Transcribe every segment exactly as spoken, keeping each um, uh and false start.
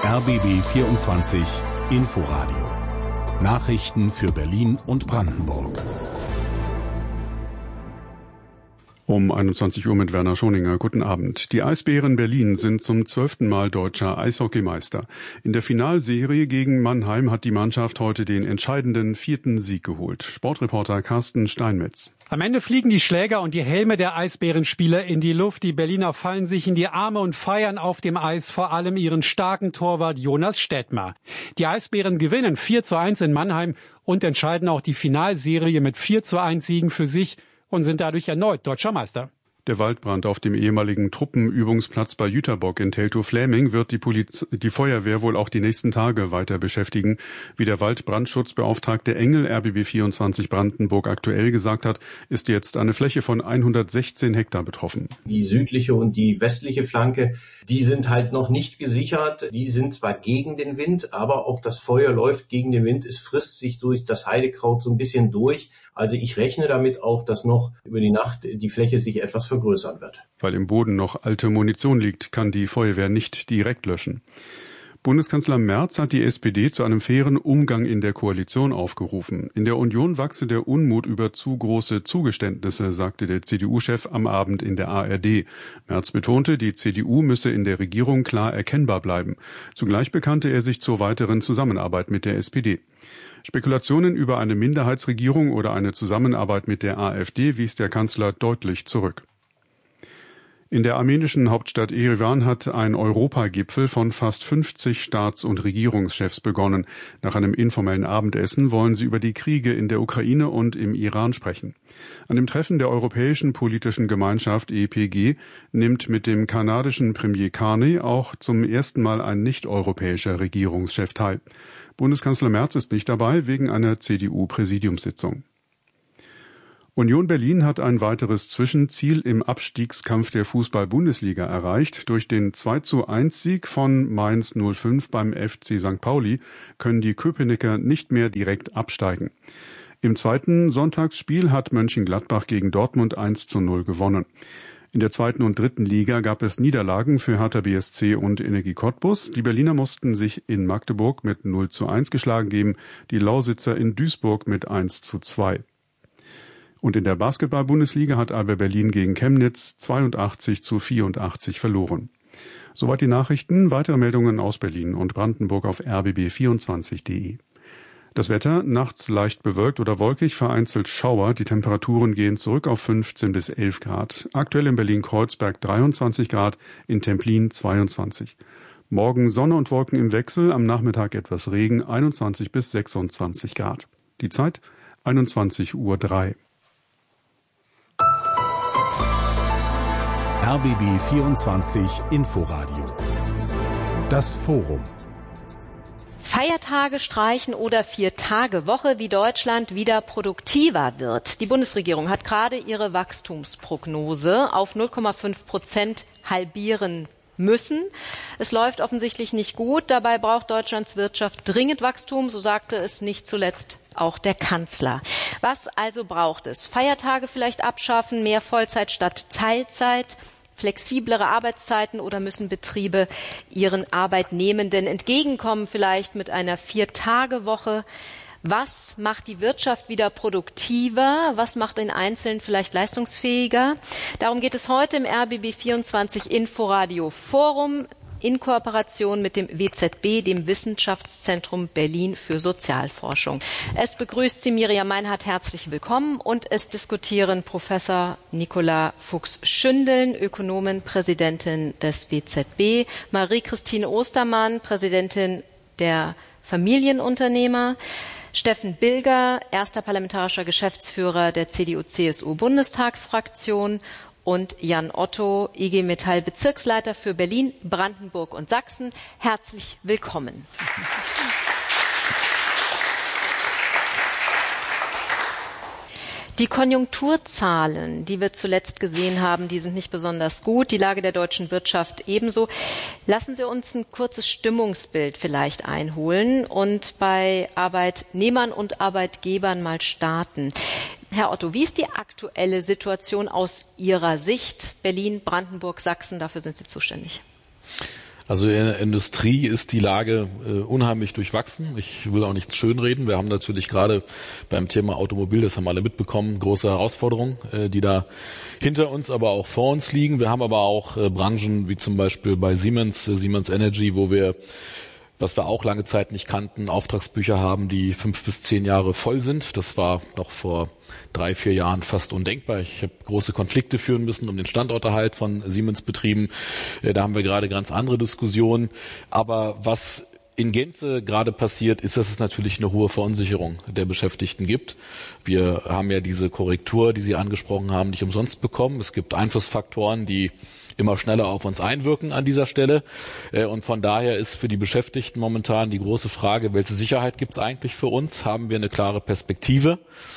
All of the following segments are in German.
R B B vierundzwanzig Inforadio. Nachrichten für Berlin und Brandenburg. Um einundzwanzig Uhr mit Werner Schoninger. Guten Abend. Die Eisbären Berlin sind zum zwölften Mal deutscher Eishockeymeister. In der Finalserie gegen Mannheim hat die Mannschaft heute den entscheidenden vierten Sieg geholt. Sportreporter Carsten Steinmetz. Am Ende fliegen die Schläger und die Helme der Eisbärenspieler in die Luft. Die Berliner fallen sich in die Arme und feiern auf dem Eis vor allem ihren starken Torwart Jonas Stettmer. Die Eisbären gewinnen vier zu eins in Mannheim und entscheiden auch die Finalserie mit vier zu eins Siegen für sich und sind dadurch erneut deutscher Meister. Der Waldbrand auf dem ehemaligen Truppenübungsplatz bei Jüterbock in Teltow-Fläming wird die, Poliz- die Feuerwehr wohl auch die nächsten Tage weiter beschäftigen. Wie der Waldbrandschutzbeauftragte Engel R B B vierundzwanzig Brandenburg aktuell gesagt hat, ist jetzt eine Fläche von hundertsechzehn Hektar betroffen. Die südliche und die westliche Flanke, die sind halt noch nicht gesichert. Die sind zwar gegen den Wind, aber auch das Feuer läuft gegen den Wind. Es frisst sich durch das Heidekraut so ein bisschen durch. Also ich rechne damit auch, dass noch über die Nacht die Fläche sich etwas vergrößern wird. Weil im Boden noch alte Munition liegt, kann die Feuerwehr nicht direkt löschen. Bundeskanzler Merz hat die S P D zu einem fairen Umgang in der Koalition aufgerufen. In der Union wachse der Unmut über zu große Zugeständnisse, sagte der C D U-Chef am Abend in der A R D. Merz betonte, die C D U müsse in der Regierung klar erkennbar bleiben. Zugleich bekannte er sich zur weiteren Zusammenarbeit mit der S P D. Spekulationen über eine Minderheitsregierung oder eine Zusammenarbeit mit der AfD wies der Kanzler deutlich zurück. In der armenischen Hauptstadt Erevan hat ein Europagipfel von fast fünfzig Staats- und Regierungschefs begonnen. Nach einem informellen Abendessen wollen sie über die Kriege in der Ukraine und im Iran sprechen. An dem Treffen der Europäischen Politischen Gemeinschaft E P G nimmt mit dem kanadischen Premier Carney auch zum ersten Mal ein nicht-europäischer Regierungschef teil. Bundeskanzler Merz ist nicht dabei wegen einer C D U-Präsidiumssitzung. Union Berlin hat ein weiteres Zwischenziel im Abstiegskampf der Fußball-Bundesliga erreicht. Durch den zwei zu eins Sieg von Mainz null fünf beim F C Sankt Pauli können die Köpenicker nicht mehr direkt absteigen. Im zweiten Sonntagsspiel hat Mönchengladbach gegen Dortmund eins zu null gewonnen. In der zweiten und dritten Liga gab es Niederlagen für Hertha B S C und Energie Cottbus. Die Berliner mussten sich in Magdeburg mit null zu eins geschlagen geben, die Lausitzer in Duisburg mit eins zu zwei. Und in der Basketball-Bundesliga hat Alba Berlin gegen Chemnitz zweiundachtzig zu vierundachtzig verloren. Soweit die Nachrichten. Weitere Meldungen aus Berlin und Brandenburg auf r b b vierundzwanzig punkt de. Das Wetter, nachts leicht bewölkt oder wolkig, vereinzelt Schauer. Die Temperaturen gehen zurück auf fünfzehn bis elf Grad. Aktuell in Berlin-Kreuzberg dreiundzwanzig Grad, in Templin zweiundzwanzig. Morgen Sonne und Wolken im Wechsel, am Nachmittag etwas Regen, einundzwanzig bis sechsundzwanzig Grad. Die Zeit einundzwanzig Uhr drei. R B B vierundzwanzig Inforadio. Das Forum. Feiertage streichen oder Vier-Tage-Woche, wie Deutschland wieder produktiver wird. Die Bundesregierung hat gerade ihre Wachstumsprognose auf null Komma fünf Prozent halbieren müssen. Es läuft offensichtlich nicht gut. Dabei braucht Deutschlands Wirtschaft dringend Wachstum, so sagte es nicht zuletzt auch der Kanzler. Was also braucht es? Feiertage vielleicht abschaffen, mehr Vollzeit statt Teilzeit, flexiblere Arbeitszeiten oder müssen Betriebe ihren Arbeitnehmenden entgegenkommen, vielleicht mit einer Vier-Tage-Woche? Was macht die Wirtschaft wieder produktiver? Was macht den Einzelnen vielleicht leistungsfähiger? Darum geht es heute im R B B vierundzwanzig Inforadio Forum in Kooperation mit dem W Z B, dem Wissenschaftszentrum Berlin für Sozialforschung. Es begrüßt Sie Miriam Meinhardt, herzlich willkommen, und es diskutieren Professor Nicola Fuchs-Schündeln, Ökonomin, Präsidentin des W Z B, Marie-Christine Ostermann, Präsidentin der Familienunternehmer, Steffen Bilger, erster parlamentarischer Geschäftsführer der C D U-C S U-Bundestagsfraktion, und Jan Otto, I G Metall Bezirksleiter für Berlin, Brandenburg und Sachsen. Herzlich willkommen. Die Konjunkturzahlen, die wir zuletzt gesehen haben, die sind nicht besonders gut. Die Lage der deutschen Wirtschaft ebenso. Lassen Sie uns ein kurzes Stimmungsbild vielleicht einholen und bei Arbeitnehmern und Arbeitgebern mal starten. Herr Otto, wie ist die aktuelle Situation aus Ihrer Sicht? Berlin, Brandenburg, Sachsen, dafür sind Sie zuständig. Also in der Industrie ist die Lage äh, unheimlich durchwachsen. Ich will auch nichts schönreden. Wir haben natürlich gerade beim Thema Automobil, das haben alle mitbekommen, große Herausforderungen, äh, die da hinter uns, aber auch vor uns liegen. Wir haben aber auch äh, Branchen wie zum Beispiel bei Siemens, äh, Siemens Energy, wo wir, was wir auch lange Zeit nicht kannten, Auftragsbücher haben, die fünf bis zehn Jahre voll sind. Das war noch vor drei, vier Jahren fast undenkbar. Ich habe große Konflikte führen müssen um den Standorterhalt von Siemens-Betrieben. Da haben wir gerade ganz andere Diskussionen. Aber was in Gänze gerade passiert, ist, dass es natürlich eine hohe Verunsicherung der Beschäftigten gibt. Wir haben ja diese Korrektur, die Sie angesprochen haben, nicht umsonst bekommen. Es gibt Einflussfaktoren, die immer schneller auf uns einwirken an dieser Stelle. Und von daher ist für die Beschäftigten momentan die große Frage, welche Sicherheit gibt es eigentlich für uns? Haben wir eine klare Perspektive?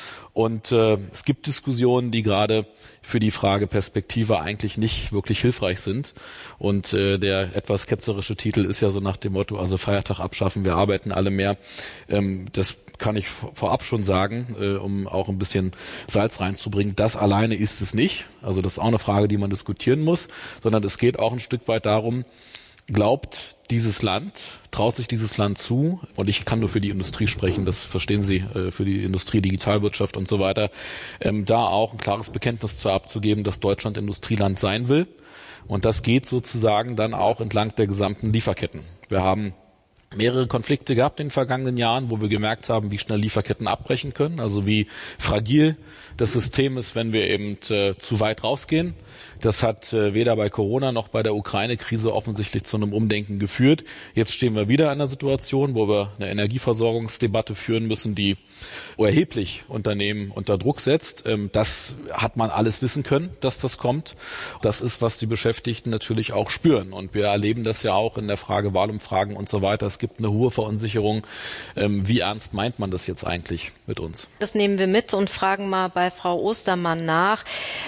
Und äh, es gibt Diskussionen, die gerade für die Frage Perspektive eigentlich nicht wirklich hilfreich sind. Und äh, der etwas ketzerische Titel ist ja so nach dem Motto, also Feiertag abschaffen, wir arbeiten alle mehr. Ähm, das kann ich vorab schon sagen, äh, um auch ein bisschen Salz reinzubringen. Das alleine ist es nicht. Also das ist auch eine Frage, die man diskutieren muss, sondern es geht auch ein Stück weit darum, glaubt dieses Land, traut sich dieses Land zu, und ich kann nur für die Industrie sprechen, das verstehen Sie, für die Industrie, Digitalwirtschaft und so weiter, ähm, da auch ein klares Bekenntnis zu abzugeben, dass Deutschland Industrieland sein will. Und das geht sozusagen dann auch entlang der gesamten Lieferketten. Wir haben mehrere Konflikte gehabt in den vergangenen Jahren, wo wir gemerkt haben, wie schnell Lieferketten abbrechen können, also wie fragil das System ist, wenn wir eben äh, zu weit rausgehen. Das hat äh, weder bei Corona noch bei der Ukraine-Krise offensichtlich zu einem Umdenken geführt. Jetzt stehen wir wieder in einer Situation, wo wir eine Energieversorgungsdebatte führen müssen, die erheblich Unternehmen unter Druck setzt. Ähm, das hat man alles wissen können, dass das kommt. Das ist, was die Beschäftigten natürlich auch spüren. Und wir erleben das ja auch in der Frage Wahlumfragen und so weiter. Es gibt eine hohe Verunsicherung. Ähm, wie ernst meint man das jetzt eigentlich mit uns? Das nehmen wir mit und fragen mal bei Frau Ostermann nach.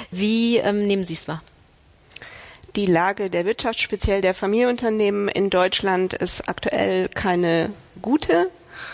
Wie ähm, nehmen Sie es wahr? Die Lage der Wirtschaft, speziell der Familienunternehmen in Deutschland, ist aktuell keine gute.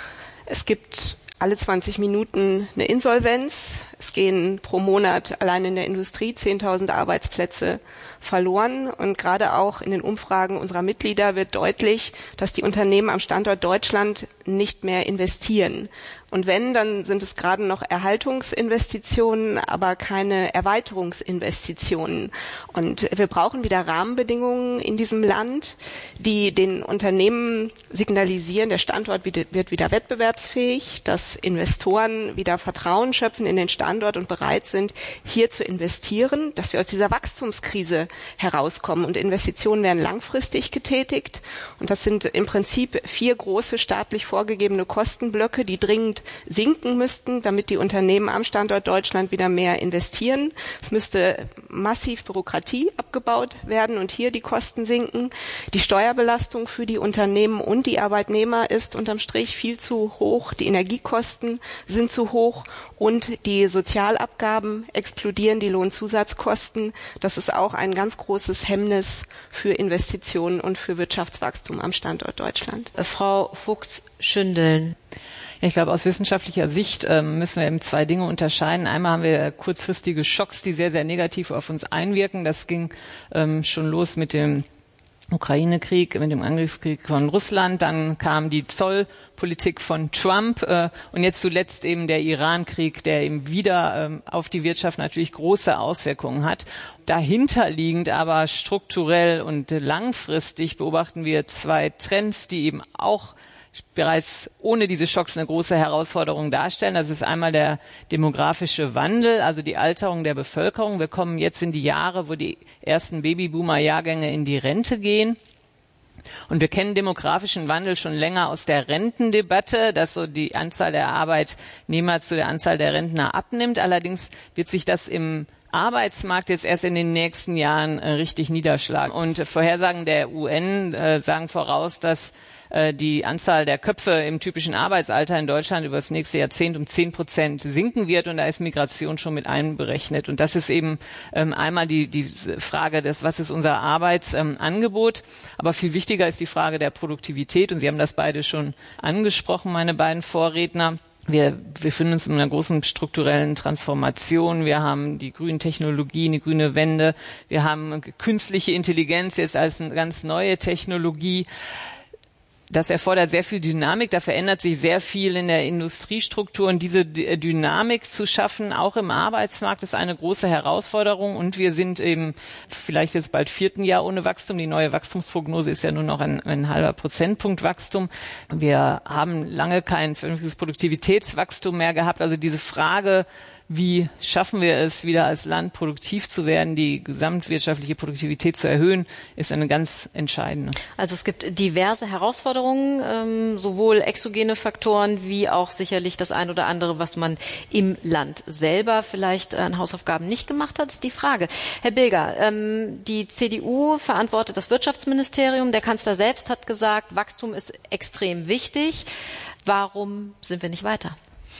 Es gibt alle zwanzig Minuten eine Insolvenz. Es gehen pro Monat allein in der Industrie zehntausend Arbeitsplätze verloren. Und gerade auch in den Umfragen unserer Mitglieder wird deutlich, dass die Unternehmen am Standort Deutschland nicht mehr investieren. Und wenn, dann sind es gerade noch Erhaltungsinvestitionen, aber keine Erweiterungsinvestitionen. Und wir brauchen wieder Rahmenbedingungen in diesem Land, die den Unternehmen signalisieren, der Standort wird wieder wettbewerbsfähig, dass Investoren wieder Vertrauen schöpfen in den Standort und bereit sind, hier zu investieren, dass wir aus dieser Wachstumskrise herauskommen. Und Investitionen werden langfristig getätigt. Und das sind im Prinzip vier große staatlich vorgegebene Kostenblöcke, die dringend sinken müssten, damit die Unternehmen am Standort Deutschland wieder mehr investieren. Es müsste massiv Bürokratie abgebaut werden und hier die Kosten sinken. Die Steuerbelastung für die Unternehmen und die Arbeitnehmer ist unterm Strich viel zu hoch. Die Energiekosten sind zu hoch und die Sozialabgaben explodieren, die Lohnzusatzkosten. Das ist auch ein ganz großes Hemmnis für Investitionen und für Wirtschaftswachstum am Standort Deutschland. Frau Fuchs-Schündeln. Ich glaube, aus wissenschaftlicher Sicht ähm, müssen wir eben zwei Dinge unterscheiden. Einmal haben wir kurzfristige Schocks, die sehr, sehr negativ auf uns einwirken. Das ging ähm, schon los mit dem Ukraine-Krieg, mit dem Angriffskrieg von Russland. Dann kam die Zollpolitik von Trump äh, und jetzt zuletzt eben der Iran-Krieg, der eben wieder ähm, auf die Wirtschaft natürlich große Auswirkungen hat. Dahinterliegend aber strukturell und langfristig beobachten wir zwei Trends, die eben auch bereits ohne diese Schocks eine große Herausforderung darstellen. Das ist einmal der demografische Wandel, also die Alterung der Bevölkerung. Wir kommen jetzt in die Jahre, wo die ersten Babyboomer-Jahrgänge in die Rente gehen. Und wir kennen demografischen Wandel schon länger aus der Rentendebatte, dass so die Anzahl der Arbeitnehmer zu der Anzahl der Rentner abnimmt. Allerdings wird sich das im Arbeitsmarkt jetzt erst in den nächsten Jahren äh, richtig niederschlagen. Und äh, Vorhersagen der U N äh, sagen voraus, dass äh, die Anzahl der Köpfe im typischen Arbeitsalter in Deutschland über das nächste Jahrzehnt um zehn Prozent sinken wird. Und da ist Migration schon mit einberechnet. Und das ist eben ähm, einmal die, die Frage des, was ist unser Arbeitsangebot. Ähm, Aber viel wichtiger ist die Frage der Produktivität. Und Sie haben das beide schon angesprochen, meine beiden Vorredner. Wir befinden uns in einer großen strukturellen Transformation. Wir haben die grünen Technologien, die grüne Wende. Wir haben künstliche Intelligenz jetzt als eine ganz neue Technologie. Das erfordert sehr viel Dynamik, da verändert sich sehr viel in der Industriestruktur und diese D- Dynamik zu schaffen, auch im Arbeitsmarkt, ist eine große Herausforderung und wir sind eben vielleicht jetzt bald vierten Jahr ohne Wachstum. Die neue Wachstumsprognose ist ja nur noch ein, ein halber Prozentpunkt Wachstum. Wir haben lange kein vernünftiges Produktivitätswachstum mehr gehabt. Also diese Frage, wie schaffen wir es, wieder als Land produktiv zu werden, die gesamtwirtschaftliche Produktivität zu erhöhen, ist eine ganz entscheidende. Also es gibt diverse Herausforderungen, ähm, sowohl exogene Faktoren wie auch sicherlich das ein oder andere, was man im Land selber vielleicht an Hausaufgaben nicht gemacht hat, ist die Frage. Herr Bilger, ähm, die C D U verantwortet das Wirtschaftsministerium. Der Kanzler selbst hat gesagt, Wachstum ist extrem wichtig. Warum sind wir nicht weiter?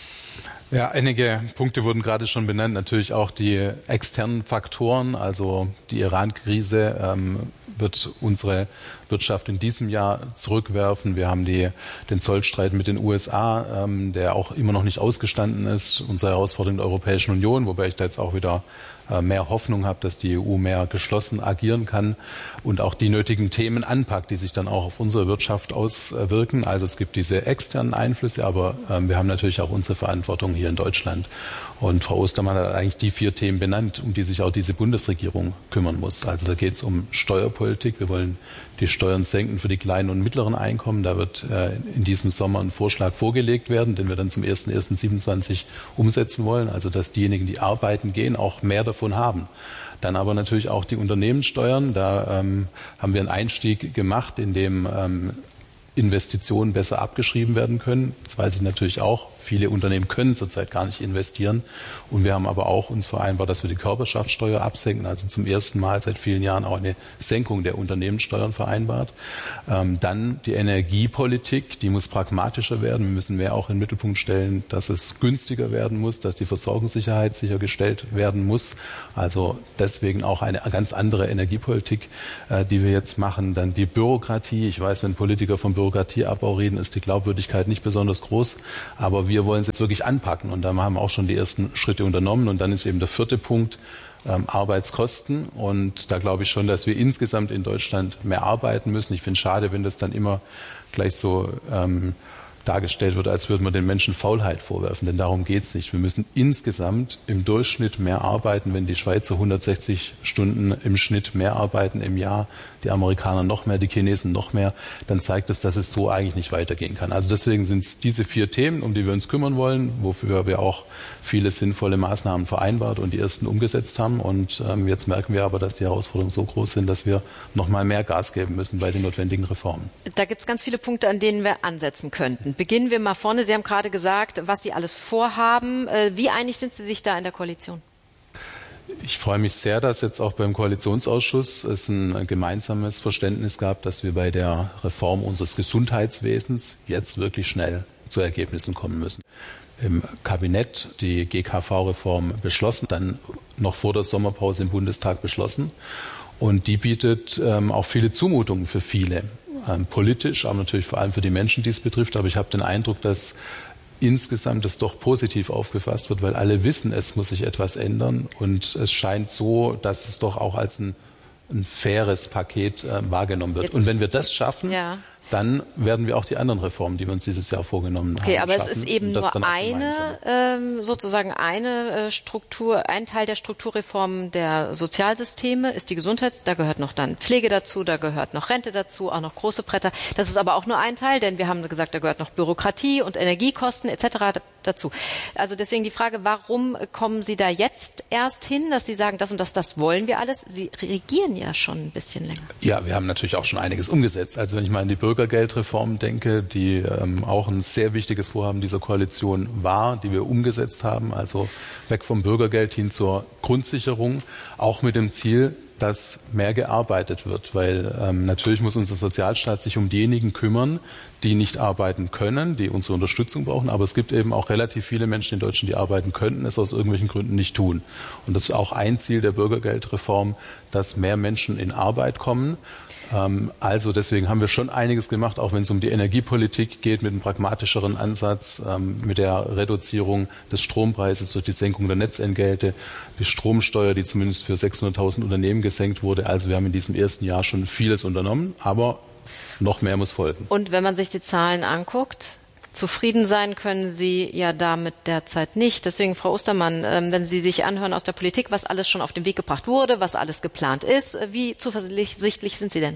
Ja, einige Punkte wurden gerade schon benannt. Natürlich auch die externen Faktoren, also die Iran-Krise ähm, wird unsere Wirtschaft in diesem Jahr zurückwerfen. Wir haben die, den Zollstreit mit den U S A, ähm, der auch immer noch nicht ausgestanden ist. Unsere Herausforderung der Europäischen Union, wobei ich da jetzt auch wieder äh, mehr Hoffnung habe, dass die E U mehr geschlossen agieren kann und auch die nötigen Themen anpackt, die sich dann auch auf unsere Wirtschaft auswirken. Also es gibt diese externen Einflüsse, aber ähm, wir haben natürlich auch unsere Verantwortung hier in Deutschland. Und Frau Ostermann hat eigentlich die vier Themen benannt, um die sich auch diese Bundesregierung kümmern muss. Also da geht es um Steuerpolitik. Wir wollen die Steuern senken für die kleinen und mittleren Einkommen. Da wird äh, in diesem Sommer ein Vorschlag vorgelegt werden, den wir dann zum ersten ersten siebenundzwanzig umsetzen wollen. Also dass diejenigen, die arbeiten gehen, auch mehr davon haben. Dann aber natürlich auch die Unternehmenssteuern. Da ähm, haben wir einen Einstieg gemacht, in dem ähm, Investitionen besser abgeschrieben werden können. Das weiß ich natürlich auch. Viele Unternehmen können zurzeit gar nicht investieren. Und wir haben aber auch uns vereinbart, dass wir die Körperschaftssteuer absenken. Also zum ersten Mal seit vielen Jahren auch eine Senkung der Unternehmenssteuern vereinbart. Ähm, dann die Energiepolitik, die muss pragmatischer werden. Wir müssen mehr auch in den Mittelpunkt stellen, dass es günstiger werden muss, dass die Versorgungssicherheit sichergestellt werden muss. Also deswegen auch eine ganz andere Energiepolitik, äh, die wir jetzt machen. Dann die Bürokratie. Ich weiß, wenn Politiker von Bürokratieabbau reden, ist die Glaubwürdigkeit nicht besonders groß. Aber wir wollen es jetzt wirklich anpacken. Und da haben wir auch schon die ersten Schritte unternommen. Und dann ist eben der vierte Punkt, ähm, Arbeitskosten. Und da glaube ich schon, dass wir insgesamt in Deutschland mehr arbeiten müssen. Ich finde es schade, wenn das dann immer gleich so ähm, dargestellt wird, als würde man den Menschen Faulheit vorwerfen, denn darum geht es nicht. Wir müssen insgesamt im Durchschnitt mehr arbeiten. Wenn die Schweizer hundertsechzig Stunden im Schnitt mehr arbeiten im Jahr, die Amerikaner noch mehr, die Chinesen noch mehr, dann zeigt es, dass es so eigentlich nicht weitergehen kann. Also deswegen sind es diese vier Themen, um die wir uns kümmern wollen, wofür wir auch viele sinnvolle Maßnahmen vereinbart und die ersten umgesetzt haben. Und ähm, jetzt merken wir aber, dass die Herausforderungen so groß sind, dass wir noch mal mehr Gas geben müssen bei den notwendigen Reformen. Da gibt es ganz viele Punkte, an denen wir ansetzen könnten. Beginnen wir mal vorne. Sie haben gerade gesagt, was Sie alles vorhaben. Wie einig sind Sie sich da in der Koalition? Ich freue mich sehr, dass jetzt auch beim Koalitionsausschuss es ein gemeinsames Verständnis gab, dass wir bei der Reform unseres Gesundheitswesens jetzt wirklich schnell zu Ergebnissen kommen müssen. Im Kabinett die G K V-Reform beschlossen, dann noch vor der Sommerpause im Bundestag beschlossen. Und die bietet ähm, auch viele Zumutungen für viele. Ähm, politisch, aber natürlich vor allem für die Menschen, die es betrifft. Aber ich habe den Eindruck, dass insgesamt es doch positiv aufgefasst wird, weil alle wissen, es muss sich etwas ändern. Und es scheint so, dass es doch auch als ein, ein faires Paket äh, wahrgenommen wird. Jetzt, und wenn wir das schaffen, ja. dann werden wir auch die anderen Reformen, die wir uns dieses Jahr vorgenommen okay, haben, aber schaffen. Es ist eben nur eine, ähm, sozusagen eine äh, Struktur, ein Teil der Strukturreform der Sozialsysteme ist die Gesundheit. Da gehört noch dann Pflege dazu, da gehört noch Rente dazu, auch noch große Bretter. Das ist aber auch nur ein Teil, denn wir haben gesagt, da gehört noch Bürokratie und Energiekosten et cetera dazu. Also deswegen die Frage, warum kommen Sie da jetzt erst hin, dass Sie sagen, das und das, das wollen wir alles? Sie regieren ja schon ein bisschen länger. Ja, wir haben natürlich auch schon einiges umgesetzt. Also wenn ich mal an die Bürgergeldreform denke, die ähm, auch ein sehr wichtiges Vorhaben dieser Koalition war, die wir umgesetzt haben, also weg vom Bürgergeld hin zur Grundsicherung, auch mit dem Ziel, dass mehr gearbeitet wird, weil ähm, natürlich muss unser Sozialstaat sich um diejenigen kümmern, die nicht arbeiten können, die unsere Unterstützung brauchen, aber es gibt eben auch relativ viele Menschen in Deutschland, die arbeiten könnten, es aus irgendwelchen Gründen nicht tun. Und das ist auch ein Ziel der Bürgergeldreform, dass mehr Menschen in Arbeit kommen. Ähm, also deswegen haben wir schon einiges gemacht, auch wenn es um die Energiepolitik geht, mit einem pragmatischeren Ansatz, ähm, mit der Reduzierung des Strompreises durch die Senkung der Netzentgelte, die Stromsteuer, die zumindest für sechshunderttausend Unternehmen gesenkt wurde. Also wir haben in diesem ersten Jahr schon vieles unternommen, aber noch mehr muss folgen. Und wenn man sich die Zahlen anguckt, zufrieden sein können Sie ja damit derzeit nicht. Deswegen, Frau Ostermann, wenn Sie sich anhören aus der Politik, was alles schon auf den Weg gebracht wurde, was alles geplant ist, wie zuversichtlich sind Sie denn?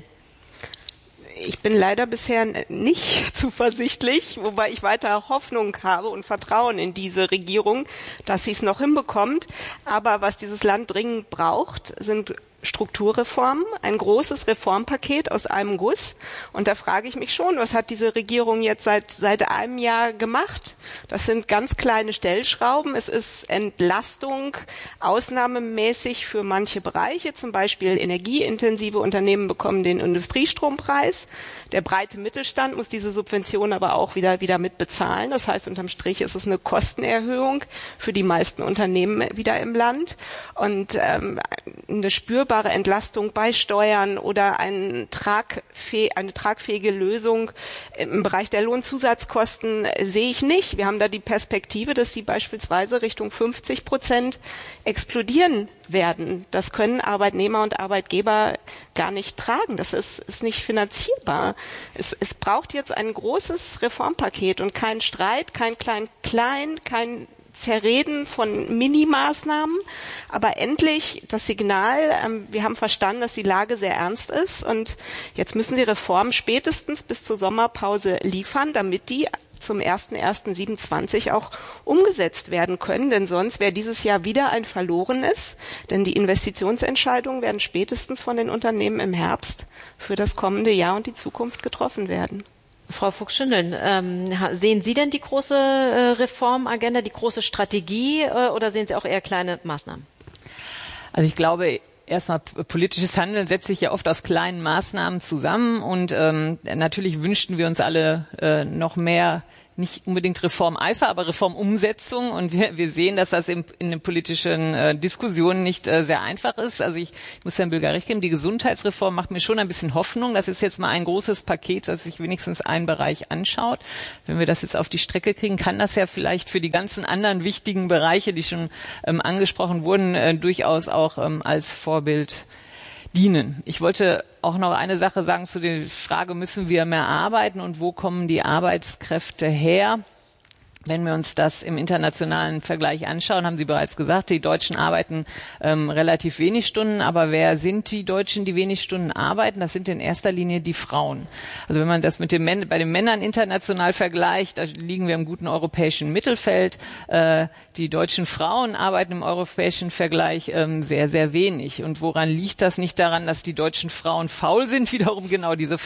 Ich bin leider bisher nicht zuversichtlich, wobei ich weiter Hoffnung habe und Vertrauen in diese Regierung, dass sie es noch hinbekommt. Aber was dieses Land dringend braucht, sind Strukturreformen, ein großes Reformpaket aus einem Guss. Und da frage ich mich schon, was hat diese Regierung jetzt seit, seit einem Jahr gemacht? Das sind ganz kleine Stellschrauben. Es ist Entlastung ausnahmemäßig für manche Bereiche. Zum Beispiel energieintensive Unternehmen bekommen den Industriestrompreis. Der breite Mittelstand muss diese Subvention aber auch wieder, wieder mitbezahlen. Das heißt, unterm Strich ist es eine Kostenerhöhung für die meisten Unternehmen wieder im Land. Und ähm, eine spürbare Entlastung bei Steuern oder ein tragfäh- eine tragfähige Lösung im Bereich der Lohnzusatzkosten sehe ich nicht. Wir haben da die Perspektive, dass sie beispielsweise Richtung fünfzig Prozent explodieren werden. Das können Arbeitnehmer und Arbeitgeber gar nicht tragen. Das ist, ist nicht finanzierbar. Es, es braucht jetzt ein großes Reformpaket und kein Streit, kein Klein-Klein, kein Zerreden von Minimaßnahmen, aber endlich das Signal, ähm, wir haben verstanden, dass die Lage sehr ernst ist und jetzt müssen sie Reformen spätestens bis zur Sommerpause liefern, damit die zum ersten ersten siebenundzwanzig auch umgesetzt werden können, denn sonst wäre dieses Jahr wieder ein verlorenes, denn die Investitionsentscheidungen werden spätestens von den Unternehmen im Herbst für das kommende Jahr und die Zukunft getroffen werden. Frau Fuchs-Schindeln, ähm, sehen Sie denn die große äh, Reformagenda, die große Strategie äh, oder sehen Sie auch eher kleine Maßnahmen? Also ich glaube, erstmal politisches Handeln setzt sich ja oft aus kleinen Maßnahmen zusammen und ähm, natürlich wünschten wir uns alle äh, noch mehr, nicht unbedingt Reformeifer, aber Reformumsetzung. Und wir, wir sehen, dass das in, in den politischen äh, Diskussionen nicht äh, sehr einfach ist. Also ich, ich muss Herrn Bülger recht geben, die Gesundheitsreform macht mir schon ein bisschen Hoffnung. Das ist jetzt mal ein großes Paket, das sich wenigstens einen Bereich anschaut. Wenn wir das jetzt auf die Strecke kriegen, kann das ja vielleicht für die ganzen anderen wichtigen Bereiche, die schon ähm, angesprochen wurden, äh, durchaus auch ähm, als Vorbild dienen. Ich wollte auch noch eine Sache sagen zu der Frage, müssen wir mehr arbeiten und wo kommen die Arbeitskräfte her? Wenn wir uns das im internationalen Vergleich anschauen, haben Sie bereits gesagt, die Deutschen arbeiten ähm, relativ wenig Stunden. Aber wer sind die Deutschen, die wenig Stunden arbeiten? Das sind in erster Linie die Frauen. Also wenn man das mit den Män- bei den Männern international vergleicht, da liegen wir im guten europäischen Mittelfeld. Äh, die deutschen Frauen arbeiten im europäischen Vergleich ähm, sehr, sehr wenig. Und woran liegt das? Nicht daran, dass die deutschen Frauen faul sind. Wiederum genau diese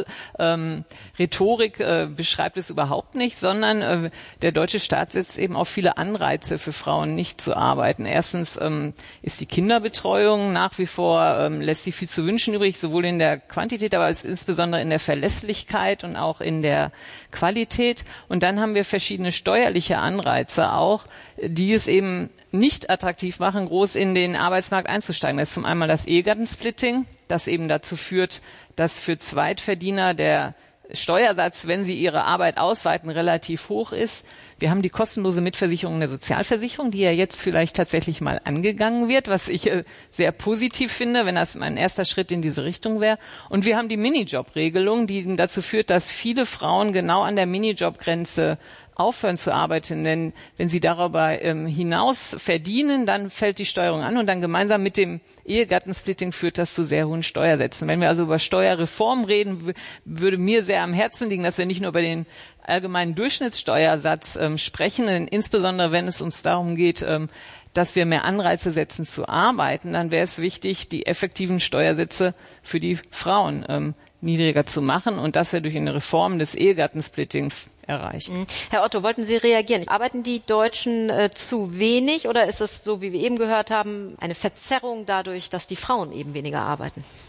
Faul-Rhetorik ähm, äh, beschreibt es überhaupt nicht, sondern äh, der Der deutsche Staat setzt eben auf viele Anreize für Frauen, nicht zu arbeiten. Erstens ähm, ist die Kinderbetreuung nach wie vor, ähm, lässt sie viel zu wünschen übrig, sowohl in der Quantität, aber als insbesondere in der Verlässlichkeit und auch in der Qualität. Und dann haben wir verschiedene steuerliche Anreize auch, die es eben nicht attraktiv machen, groß in den Arbeitsmarkt einzusteigen. Das ist zum einen das Ehegattensplitting, das eben dazu führt, dass für Zweitverdiener der Steuersatz, wenn sie ihre Arbeit ausweiten, relativ hoch ist. Wir haben die kostenlose Mitversicherung der Sozialversicherung, die ja jetzt vielleicht tatsächlich mal angegangen wird, was ich äh, sehr positiv finde, wenn das mein erster Schritt in diese Richtung wäre. Und wir haben die Minijob-Regelung, die dazu führt, dass viele Frauen genau an der Minijob-Grenze aufhören zu arbeiten, denn wenn sie darüber ähm, hinaus verdienen, dann fällt die Steuerung an und dann gemeinsam mit dem Ehegattensplitting führt das zu sehr hohen Steuersätzen. Wenn wir also über Steuerreform reden, w- würde mir sehr am Herzen liegen, dass wir nicht nur über den allgemeinen Durchschnittssteuersatz ähm, sprechen, denn insbesondere wenn es uns darum geht, ähm, dass wir mehr Anreize setzen zu arbeiten, dann wäre es wichtig, die effektiven Steuersätze für die Frauen ähm, niedriger zu machen und das wäre durch eine Reform des Ehegattensplittings erreicht. Herr Otto, wollten Sie reagieren? Arbeiten die Deutschen äh, zu wenig oder ist es so, wie wir eben gehört haben, eine Verzerrung dadurch, dass die Frauen eben weniger arbeiten?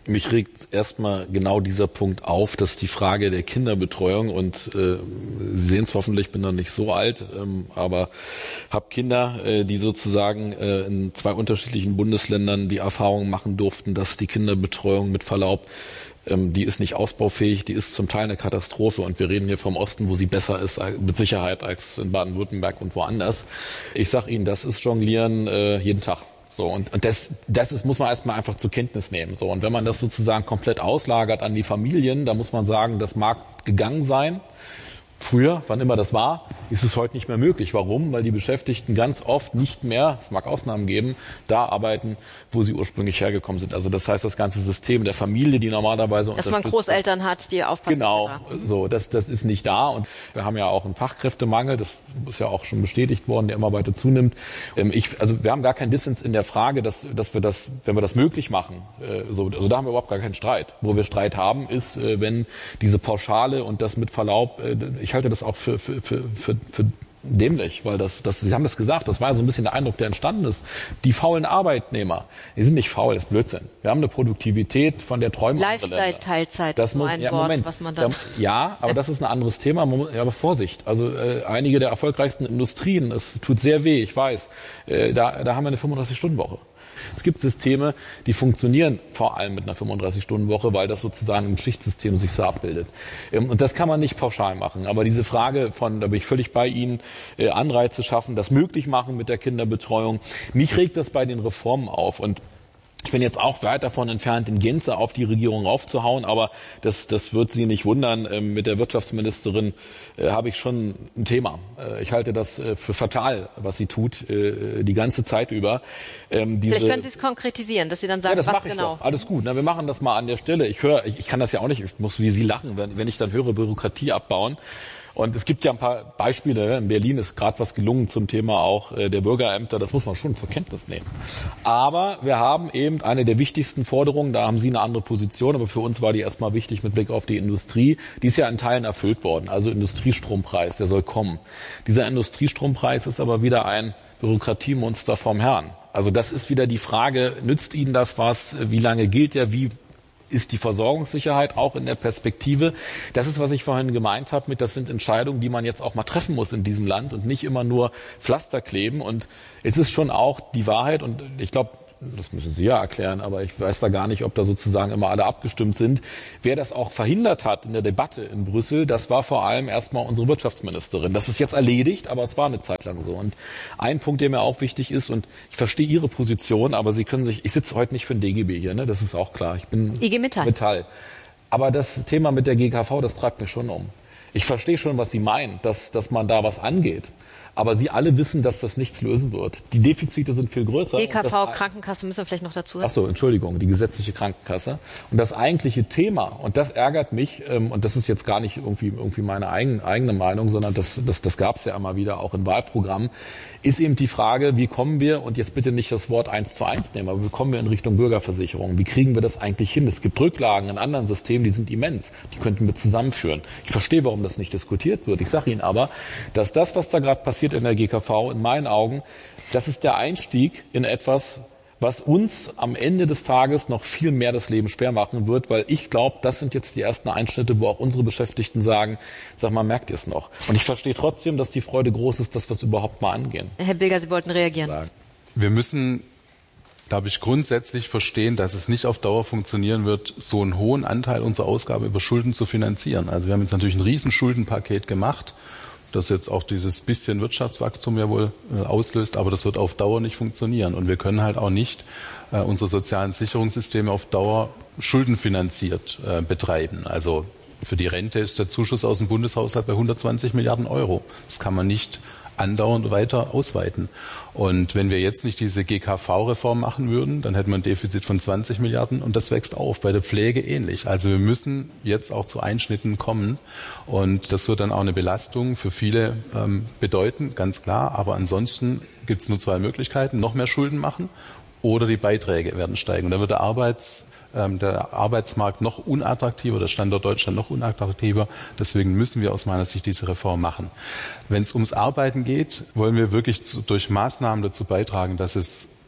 Mich regt erstmal genau dieser Punkt auf, dass die Frage der Kinderbetreuung, und äh, Sie sehen es hoffentlich, ich bin noch nicht so alt, ähm, aber habe Kinder, äh, die sozusagen äh, in zwei unterschiedlichen Bundesländern die Erfahrung machen durften, dass die Kinderbetreuung mit Verlaub, ähm, die ist nicht ausbaufähig, die ist zum Teil eine Katastrophe, und wir reden hier vom Osten, wo sie besser ist, mit Sicherheit, als in Baden-Württemberg und woanders. Ich sage Ihnen, das ist Jonglieren äh, jeden Tag. So, und, und das, das ist, muss man erstmal einfach zur Kenntnis nehmen. So, und wenn man das sozusagen komplett auslagert an die Familien, dann muss man sagen, das mag gegangen sein. Früher, wann immer das war, ist es heute nicht mehr möglich. Warum? Weil die Beschäftigten ganz oft nicht mehr, es mag Ausnahmen geben, da arbeiten, wo sie ursprünglich hergekommen sind. Also das heißt, das ganze System der Familie, die normalerweise dass man Großeltern hat, die aufpassen. Genau, so, das, das ist nicht da. Und wir haben ja auch einen Fachkräftemangel, das ist ja auch schon bestätigt worden, der immer weiter zunimmt. Ich, also wir haben gar keinen Dissens in der Frage, dass, dass wir das, wenn wir das möglich machen, so, also da haben wir überhaupt gar keinen Streit. Wo wir Streit haben, ist, wenn diese Pauschale und das mit Verlaub, ich Ich halte das auch für, für, für, für, für dämlich, weil das, das, Sie haben das gesagt, das war so ein bisschen der Eindruck, der entstanden ist. Die faulen Arbeitnehmer, die sind nicht faul, das ist Blödsinn. Wir haben eine Produktivität, von der träumen Lifestyle-Teilzeit, das muss, ein ja, Wort, Moment, was man dann... Ja, aber das ist ein anderes Thema. Man muss, ja, aber Vorsicht, also äh, einige der erfolgreichsten Industrien, es tut sehr weh, ich weiß, äh, da, da haben wir eine fünfunddreißig-Stunden-Woche. Es gibt Systeme, die funktionieren vor allem mit einer fünfunddreißig-Stunden-Woche, weil das sozusagen im Schichtsystem sich so abbildet. Und das kann man nicht pauschal machen. Aber diese Frage von, da bin ich völlig bei Ihnen, Anreize schaffen, das möglich machen mit der Kinderbetreuung. Mich regt das bei den Reformen auf. Und ich bin jetzt auch weit davon entfernt, in Gänze auf die Regierung raufzuhauen, aber das, das wird Sie nicht wundern. Ähm, mit der Wirtschaftsministerin äh, habe ich schon ein Thema. Äh, ich halte das äh, für fatal, was sie tut, äh, die ganze Zeit über. Ähm, diese Vielleicht können Sie es konkretisieren, dass Sie dann sagen, ja, das was mache ich genau. Doch. Alles gut. Na, wir machen das mal an der Stelle. Ich höre, ich, ich kann das ja auch nicht, ich muss wie Sie lachen, wenn, wenn ich dann höre, Bürokratie abbauen. Und es gibt ja ein paar Beispiele. In Berlin ist gerade was gelungen zum Thema auch der Bürgerämter. Das muss man schon zur Kenntnis nehmen. Aber wir haben eben eine der wichtigsten Forderungen. Da haben Sie eine andere Position. Aber für uns war die erstmal wichtig mit Blick auf die Industrie. Die ist ja in Teilen erfüllt worden. Also Industriestrompreis, der soll kommen. Dieser Industriestrompreis ist aber wieder ein Bürokratiemonster vom Herrn. Also das ist wieder die Frage, nützt Ihnen das was? Wie lange gilt der? Wie ist die Versorgungssicherheit auch in der Perspektive? Das ist, was ich vorhin gemeint habe mit, das sind Entscheidungen, die man jetzt auch mal treffen muss in diesem Land und nicht immer nur Pflaster kleben. Und es ist schon auch die Wahrheit, und ich glaube, das müssen Sie ja erklären, aber ich weiß da gar nicht, ob da sozusagen immer alle abgestimmt sind. Wer das auch verhindert hat in der Debatte in Brüssel, das war vor allem erstmal unsere Wirtschaftsministerin. Das ist jetzt erledigt, aber es war eine Zeit lang so. Und ein Punkt, der mir auch wichtig ist, und ich verstehe Ihre Position, aber Sie können sich, ich sitze heute nicht für den D G B hier, ne? Das ist auch klar. Ich bin I G Metall. Metall. Aber das Thema mit der G K V, das treibt mich schon um. Ich verstehe schon, was Sie meinen, dass, dass man da was angeht. Aber Sie alle wissen, dass das nichts lösen wird. Die Defizite sind viel größer. G K V, Krankenkasse müssen wir vielleicht noch dazu sagen. Ach so, Entschuldigung, die gesetzliche Krankenkasse. Und das eigentliche Thema, und das ärgert mich, ähm, und das ist jetzt gar nicht irgendwie, irgendwie meine eigen, eigene Meinung, sondern das, das, das gab es ja immer wieder auch in Wahlprogrammen, ist eben die Frage, wie kommen wir, und jetzt bitte nicht das Wort eins zu eins nehmen, aber wie kommen wir in Richtung Bürgerversicherung? Wie kriegen wir das eigentlich hin? Es gibt Rücklagen in anderen Systemen, die sind immens. Die könnten wir zusammenführen. Ich verstehe, warum das nicht diskutiert wird. Ich sage Ihnen aber, dass das, was da gerade passiert in der G K V, in meinen Augen, das ist der Einstieg in etwas, was uns am Ende des Tages noch viel mehr das Leben schwer machen wird, weil ich glaube, das sind jetzt die ersten Einschnitte, wo auch unsere Beschäftigten sagen, sag mal, merkt ihr es noch? Und ich verstehe trotzdem, dass die Freude groß ist, dass wir es überhaupt mal angehen. Herr Bilger, Sie wollten reagieren. Wir müssen, glaube ich, grundsätzlich verstehen, dass es nicht auf Dauer funktionieren wird, so einen hohen Anteil unserer Ausgaben über Schulden zu finanzieren. Also wir haben jetzt natürlich ein Riesenschuldenpaket gemacht, das jetzt auch dieses bisschen Wirtschaftswachstum ja wohl äh, auslöst, aber das wird auf Dauer nicht funktionieren. Und wir können halt auch nicht äh, unsere sozialen Sicherungssysteme auf Dauer schuldenfinanziert äh, betreiben. Also für die Rente ist der Zuschuss aus dem Bundeshaushalt bei hundertzwanzig Milliarden Euro. Das kann man nicht andauernd weiter ausweiten. Und wenn wir jetzt nicht diese G K V-Reform machen würden, dann hätten wir ein Defizit von zwanzig Milliarden und das wächst auf. Bei der Pflege ähnlich. Also wir müssen jetzt auch zu Einschnitten kommen und das wird dann auch eine Belastung für viele ähm, bedeuten, ganz klar. Aber ansonsten gibt es nur zwei Möglichkeiten: noch mehr Schulden machen oder die Beiträge werden steigen. Und dann wird der Arbeits der Arbeitsmarkt noch unattraktiver, der Standort Deutschland noch unattraktiver. Deswegen müssen wir aus meiner Sicht diese Reform machen. Wenn es ums Arbeiten geht, wollen wir wirklich durch Maßnahmen dazu beitragen, dass es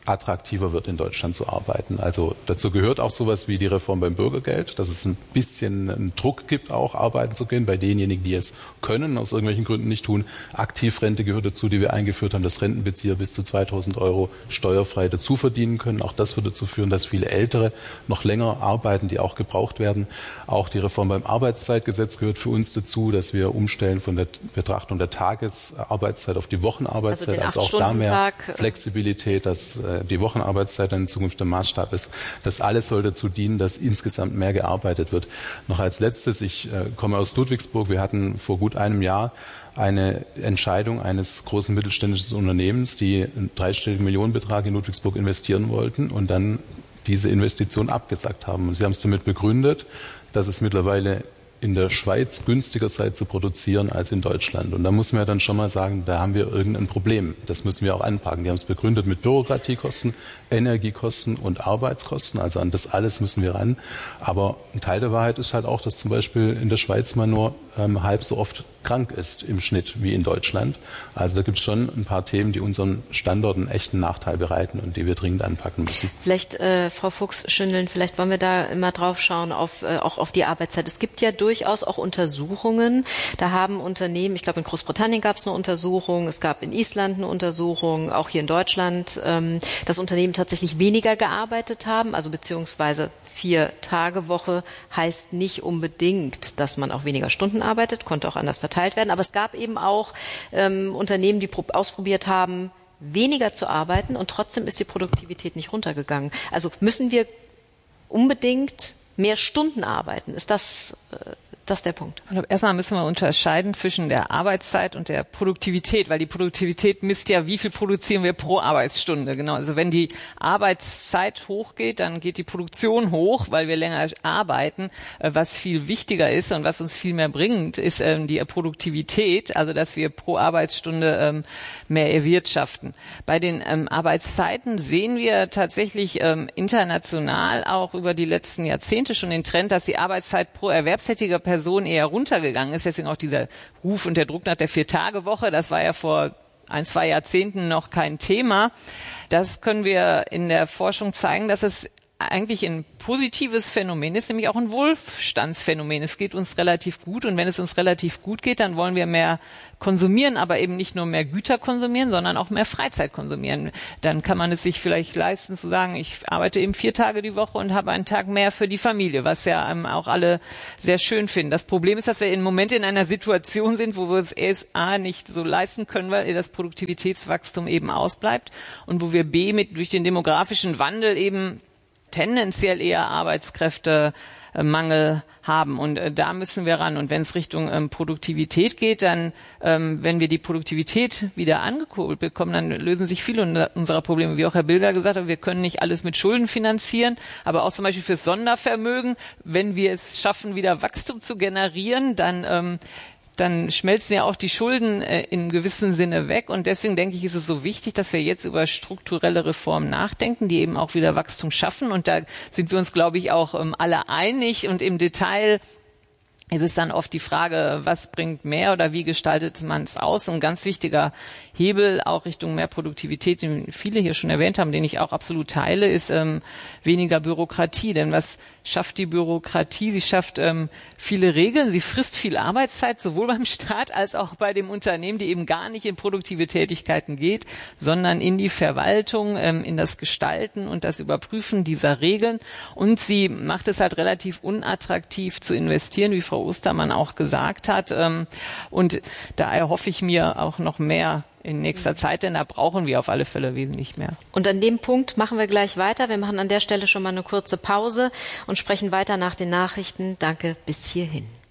attraktiver wird, in Deutschland zu arbeiten. Also dazu gehört auch sowas wie die Reform beim Bürgergeld, dass es ein bisschen einen Druck gibt, auch arbeiten zu gehen bei denjenigen, die es können, aus irgendwelchen Gründen nicht tun. Aktivrente gehört dazu, die wir eingeführt haben, dass Rentenbezieher bis zu zweitausend Euro steuerfrei dazu verdienen können. Auch das wird dazu führen, dass viele Ältere noch länger arbeiten, die auch gebraucht werden. Auch die Reform beim Arbeitszeitgesetz gehört für uns dazu, dass wir umstellen von der Betrachtung der Tagesarbeitszeit auf die Wochenarbeitszeit, also, also auch da mehr Flexibilität, dass die Wochenarbeitszeit dann in Zukunft der Maßstab ist. Das alles soll dazu dienen, dass insgesamt mehr gearbeitet wird. Noch als letztes, ich äh, komme aus Ludwigsburg. Wir hatten vor gut einem Jahr eine Entscheidung eines großen mittelständischen Unternehmens, die einen dreistelligen Millionenbetrag in Ludwigsburg investieren wollten und dann diese Investition abgesagt haben. Und sie haben es damit begründet, dass es mittlerweile in der Schweiz günstiger sei zu produzieren als in Deutschland. Und da muss man ja dann schon mal sagen, da haben wir irgendein Problem. Das müssen wir auch anpacken. Die haben es begründet mit Bürokratiekosten, Energiekosten und Arbeitskosten. Also an das alles müssen wir ran. Aber ein Teil der Wahrheit ist halt auch, dass zum Beispiel in der Schweiz man nur ähm, halb so oft krank ist im Schnitt wie in Deutschland. Also da gibt es schon ein paar Themen, die unseren Standorten einen echten Nachteil bereiten und die wir dringend anpacken müssen. Vielleicht, äh, Frau Fuchs-Schündeln, vielleicht wollen wir da immer drauf schauen, auf, äh, auch auf die Arbeitszeit. Es gibt ja durchaus auch Untersuchungen. Da haben Unternehmen, ich glaube in Großbritannien gab es eine Untersuchung, es gab in Island eine Untersuchung, auch hier in Deutschland, ähm, dass Unternehmen tatsächlich weniger gearbeitet haben, also beziehungsweise Vier-Tage-Woche heißt nicht unbedingt, dass man auch weniger Stunden arbeitet, konnte auch anders verteilt werden. Aber es gab eben auch ähm, Unternehmen, die ausprobiert haben, weniger zu arbeiten und trotzdem ist die Produktivität nicht runtergegangen. Also müssen wir unbedingt mehr Stunden arbeiten? Ist das äh, das ist der Punkt? Ich glaube, erstmal müssen wir unterscheiden zwischen der Arbeitszeit und der Produktivität, weil die Produktivität misst ja, wie viel produzieren wir pro Arbeitsstunde. Genau. Also wenn die Arbeitszeit hochgeht, dann geht die Produktion hoch, weil wir länger arbeiten. Was viel wichtiger ist und was uns viel mehr bringt, ist ähm, die Produktivität, also dass wir pro Arbeitsstunde ähm, mehr erwirtschaften. Bei den ähm, Arbeitszeiten sehen wir tatsächlich ähm, international auch über die letzten Jahrzehnte schon den Trend, dass die Arbeitszeit pro erwerbstätiger Person Person eher runtergegangen ist. Deswegen auch dieser Ruf und der Druck nach der Vier-Tage-Woche. Das war ja vor ein, zwei Jahrzehnten noch kein Thema. Das können wir in der Forschung zeigen, dass es eigentlich ein positives Phänomen ist, nämlich auch ein Wohlstandsphänomen. Es geht uns relativ gut und wenn es uns relativ gut geht, dann wollen wir mehr konsumieren, aber eben nicht nur mehr Güter konsumieren, sondern auch mehr Freizeit konsumieren. Dann kann man es sich vielleicht leisten zu sagen, ich arbeite eben vier Tage die Woche und habe einen Tag mehr für die Familie, was ja ähm, auch alle sehr schön finden. Das Problem ist, dass wir im Moment in einer Situation sind, wo wir es erst A nicht so leisten können, weil das Produktivitätswachstum eben ausbleibt und wo wir B mit durch den demografischen Wandel eben tendenziell eher Arbeitskräftemangel haben. Und äh, da müssen wir ran. Und wenn es Richtung ähm, Produktivität geht, dann, ähm, wenn wir die Produktivität wieder angekurbelt bekommen, dann lösen sich viele unserer Probleme. Wie auch Herr Bilger gesagt hat, wir können nicht alles mit Schulden finanzieren, aber auch zum Beispiel fürs Sondervermögen, wenn wir es schaffen, wieder Wachstum zu generieren, dann ähm, dann schmelzen ja auch die Schulden äh, in gewissem Sinne weg. Und deswegen denke ich, ist es so wichtig, dass wir jetzt über strukturelle Reformen nachdenken, die eben auch wieder Wachstum schaffen. Und da sind wir uns, glaube ich, auch ähm, alle einig. Und im Detail ist es dann oft die Frage, was bringt mehr oder wie gestaltet man es aus? Ein ganz wichtiger Hebel auch Richtung mehr Produktivität, den viele hier schon erwähnt haben, den ich auch absolut teile, ist ähm, weniger Bürokratie. Denn was schafft die Bürokratie? Sie schafft ähm, viele Regeln, sie frisst viel Arbeitszeit, sowohl beim Staat als auch bei dem Unternehmen, die eben gar nicht in produktive Tätigkeiten geht, sondern in die Verwaltung, ähm, in das Gestalten und das Überprüfen dieser Regeln. Und sie macht es halt relativ unattraktiv zu investieren, wie Frau Ostermann auch gesagt hat. Ähm, und da erhoffe ich mir auch noch mehr in nächster Zeit, denn da brauchen wir auf alle Fälle wesentlich mehr. Und an dem Punkt machen wir gleich weiter. Wir machen an der Stelle schon mal eine kurze Pause und sprechen weiter nach den Nachrichten. Danke bis hierhin.